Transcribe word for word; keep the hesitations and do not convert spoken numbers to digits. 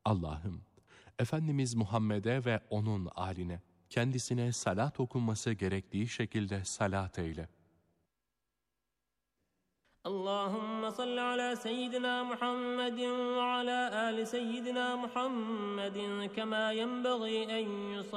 Allah'ım, Efendimiz Muhammed'e ve onun âline, kendisine salat okunması gerektiği şekilde salat eyle. Allahümme salli ala seyyidina Muhammedin ve ala ali seyyidina Muhammedin kema yenbeği en